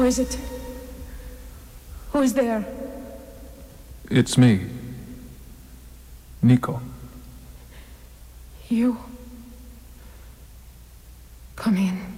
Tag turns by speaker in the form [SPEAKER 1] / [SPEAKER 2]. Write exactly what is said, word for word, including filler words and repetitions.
[SPEAKER 1] Who is it? Who is there?
[SPEAKER 2] It's me. Nico.
[SPEAKER 1] You... Come in.